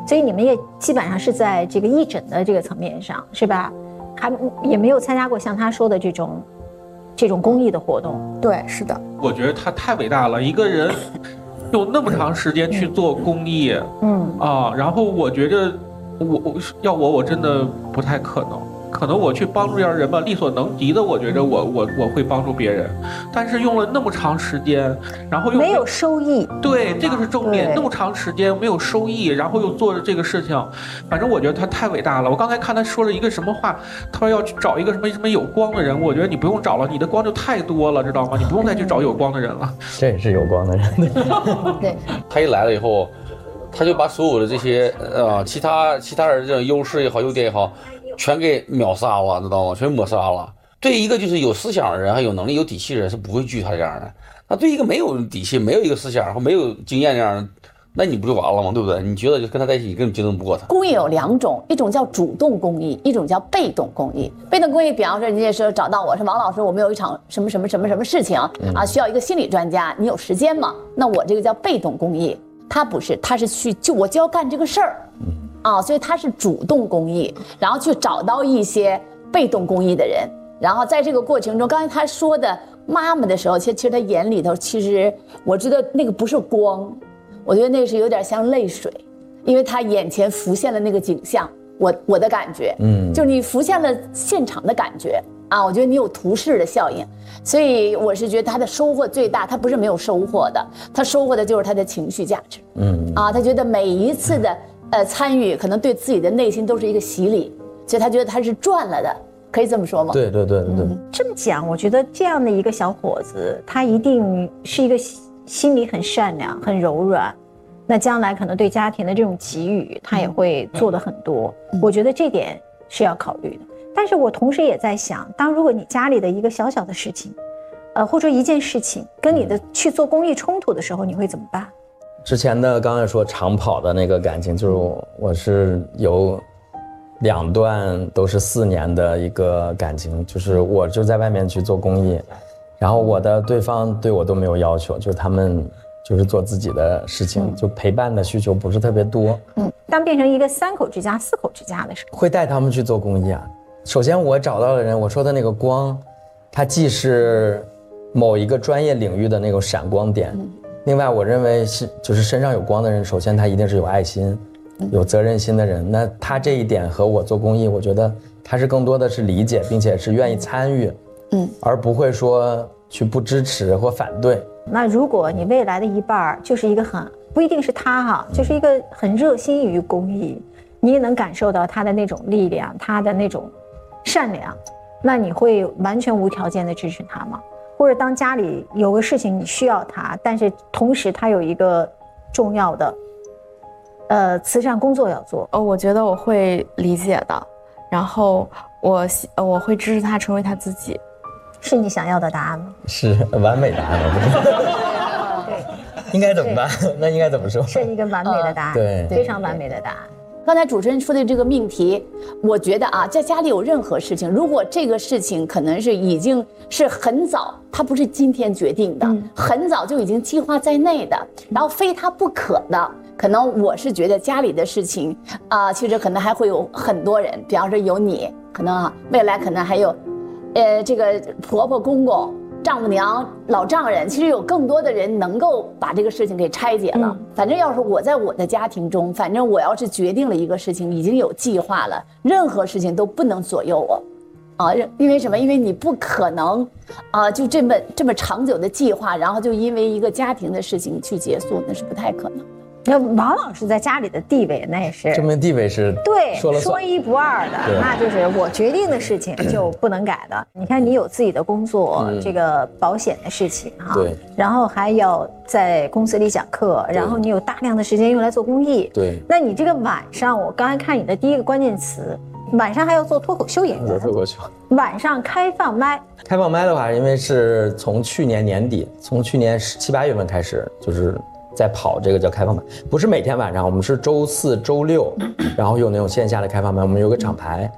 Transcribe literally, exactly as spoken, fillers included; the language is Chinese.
所以你们也基本上是在这个义诊的这个层面上，是吧？还也没有参加过像他说的这种这种公益的活动。 对，是的。 我觉得他太伟大了，一个人用那么长时间去做公益，嗯啊，然后我觉得我我要我我真的不太可能。可能我去帮助点人吧，力所能及的，我觉得我我我会帮助别人，但是用了那么长时间，然后又没有收益， 对，这个是重点。那么长时间没有收益，然后又做着这个事情，反正我觉得他太伟大了。我刚才看他说了一个什么话，他说要去找一个什么什么有光的人，我觉得你不用找了，你的光就太多了，知道吗？你不用再去找有光的人了。 这也是有光的人。 对， 他一来了以后，他就把所有的这些呃其他其他人这种优势也好，优点也好。全给秒杀了，知道吗？全抹杀了。对一个就是有思想的人，还有能力、有底气的人，是不会拒他这样的。那对一个没有底气、没有一个思想和没有经验这样的，那你不就完了吗？对不对？你觉得就跟他在一起，你根本竞争不过他。 公益有两种，一种叫主动公益，一种叫被动公益。被动公益，比方说，人家说找到我说王老师，我们有一场什么什么什么什么事情啊，需要一个心理专家，你有时间吗？那我这个叫被动公益，他不是，他是去就我就要干这个事儿。啊，所以他是主动公益，然后去找到一些被动公益的人，然后在这个过程中，刚才他说的妈妈的时候，其实其实他眼里头，其实我知道那个不是光，我觉得那是有点像泪水，因为他眼前浮现了那个景象，我我的感觉，嗯，就你浮现了现场的感觉啊，我觉得你有图示的效应，所以我是觉得他的收获最大，他不是没有收获的，他收获的就是他的情绪价值，嗯，啊，他觉得每一次的。呃，参与可能对自己的内心都是一个洗礼，所以他觉得他是赚了的，可以这么说吗？ 对对对对、嗯， 这么讲，我觉得这样的一个小伙子，他一定是一个心里很善良、很柔软，那将来可能对家庭的这种给予，他也会做得很多。嗯、我觉得这点是要考虑的。但是我同时也在想，当如果你家里的一个小小的事情，呃，或者一件事情跟你的去做公益冲突的时候，你会怎么办？ 之前的刚才说长跑的那个感情，就是我是有两段都是四年的一个感情，就是我就在外面去做公益，然后我的对方对我都没有要求，就是他们就是做自己的事情，嗯、就陪伴的需求不是特别多。 嗯，当变成一个三口之家、四口之家的时候， 会带他们去做公益啊。首先我找到的人，我说的那个光，它既是某一个专业领域的那个闪光点。嗯，另外我认为是就是身上有光的人，首先他一定是有爱心有责任心的人，那他这一点和我做公益，我觉得他是更多的是理解并且是愿意参与，嗯，而不会说去不支持或反对。 那如果你未来的一半就是一个很不一定是他哈，就是一个很热心于公益，你也能感受到他的那种力量，他的那种善良，那你会完全无条件的支持他吗？或者当家里有个事情你需要他，但是同时他有一个重要的呃慈善工作要做， 哦，我觉得我会理解的，然后我我会支持他成为他自己。 是你想要的答案吗？ 是完美答案了。对，应该怎么办？那应该怎么说？ 是一个完美的答案， 对， 非常完美的答案。 刚才主持人说的这个命题，我觉得啊，在家里有任何事情，如果这个事情可能是已经是很早，它不是今天决定的，嗯、很早就已经计划在内的，然后非它不可的，可能我是觉得家里的事情啊、呃，其实可能还会有很多人，比方说有你，可能啊，未来可能还有，呃，这个婆婆公公。丈母娘、老丈人，其实有更多的人能够把这个事情给拆解了。嗯、反正要是我在我的家庭中，反正我要是决定了一个事情，已经有计划了，任何事情都不能左右我，啊，因为什么？因为你不可能，啊，就这么这么长久的计划，然后就因为一个家庭的事情去结束，那是不太可能。 那王老师在家里的地位，那也是证明地位是对说了说一不二的，那就是我决定的事情就不能改的。你看，你有自己的工作，嗯、这个保险的事情哈， 对， 然后还要在公司里讲课，然后你有大量的时间用来做公益， 对。 那你这个晚上，我刚才看你的第一个关键词，晚上还要做脱口秀演员， 脱口秀， 晚上开放麦。 开放麦的话，因为是从去年年底，从去年七八月份开始，就是。在跑这个叫开放麦，不是每天晚上，我们是周四周六，然后有那种线下的开放麦，我们有个厂牌，